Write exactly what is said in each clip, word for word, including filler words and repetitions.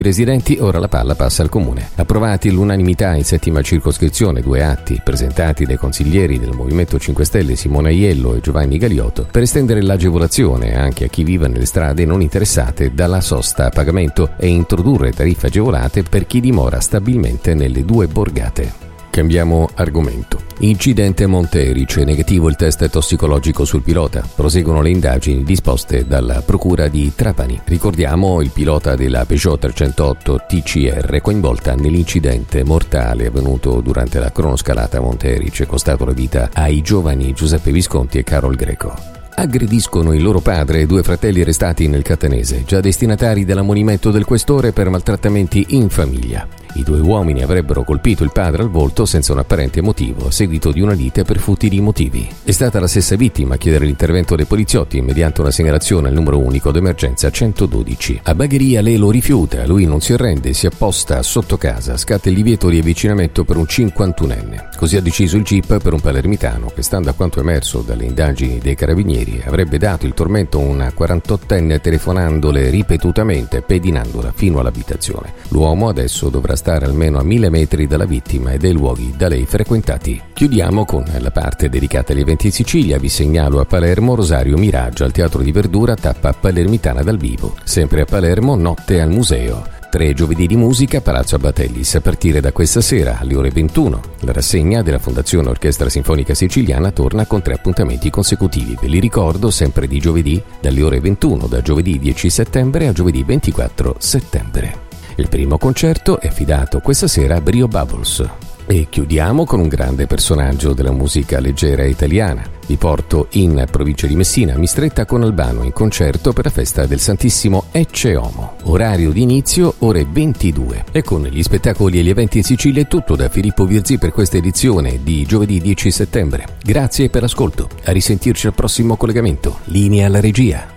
residenti, ora la palla passa al comune. Approvati all'unanimità in settima circoscrizione due atti presentati dai consiglieri del Movimento cinque Stelle Simona Aiello e Giovanni Galiotto per estendere l'agevolazione anche a chi vive nelle strade non interessate dalla sosta a pagamento e introdurre tariffe agevolate per chi dimora stabilmente nelle due borgate. Cambiamo argomento. Incidente Monte Erice, negativo il test tossicologico sul pilota. Proseguono le indagini disposte dalla Procura di Trapani. Ricordiamo il pilota della Peugeot trecentotto T C R coinvolta nell'incidente mortale avvenuto durante la cronoscalata a Monte Erice, costato la vita ai giovani Giuseppe Visconti e Carol Greco. Aggrediscono il loro padre e due fratelli arrestati nel Catanese, già destinatari dell'ammonimento del questore per maltrattamenti in famiglia. I due uomini avrebbero colpito il padre al volto senza un apparente motivo, a seguito di una lite per futili motivi. È stata la stessa vittima a chiedere l'intervento dei poliziotti mediante una segnalazione al numero unico d'emergenza centododici. A Bagheria lei lo rifiuta, lui non si arrende, si apposta sotto casa, scatta il divieto di avvicinamento per un cinquantunenne. Così ha deciso il G I P per un palermitano che, stando a quanto emerso dalle indagini dei carabinieri, avrebbe dato il tormento a una quarantottenne telefonandole ripetutamente e pedinandola fino all'abitazione. L'uomo adesso dovrà stare almeno a mille metri dalla vittima e dai luoghi da lei frequentati. Chiudiamo con la parte dedicata agli eventi in Sicilia. Vi segnalo a Palermo Rosario Miraggio al Teatro di Verdura, tappa palermitana dal vivo. Sempre a Palermo, notte al museo. Tre giovedì di musica a Palazzo Abbatellis a partire da questa sera alle ore ventuno. La rassegna della Fondazione Orchestra Sinfonica Siciliana torna con tre appuntamenti consecutivi. Ve li ricordo, sempre di giovedì dalle ore ventuno, da giovedì dieci settembre a giovedì ventiquattro settembre. Il primo concerto è affidato questa sera a Brio Bubbles. E chiudiamo con un grande personaggio della musica leggera italiana. Vi porto in provincia di Messina, Mistretta con Albano, in concerto per la festa del Santissimo Ecce Homo. Orario di inizio ore ventidue. E con gli spettacoli e gli eventi in Sicilia è tutto da Filippo Virzi per questa edizione di giovedì dieci settembre. Grazie per l'ascolto. A risentirci al prossimo collegamento. Linea alla regia.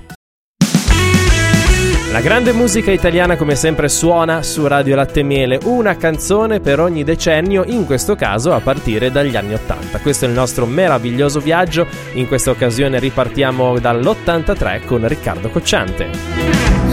La grande musica italiana come sempre suona su Radio Latte e Miele, una canzone per ogni decennio, in questo caso a partire dagli anni ottanta. Questo è il nostro meraviglioso viaggio, in questa occasione ripartiamo dall'ottantatré con Riccardo Cocciante.